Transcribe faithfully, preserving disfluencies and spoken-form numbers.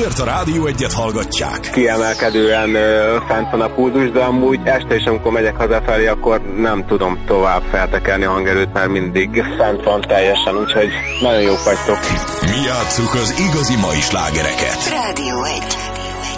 Azért a Rádió Egyet hallgatják. Kiemelkedően ö, fent van a pulzus, de amúgy este is, amikor megyek hazafelé, akkor nem tudom tovább feltekerni a hangerőt, mert mindig fent van teljesen, úgyhogy nagyon jók vagytok. Mi játsszuk az igazi mai slágereket. Rádió egy.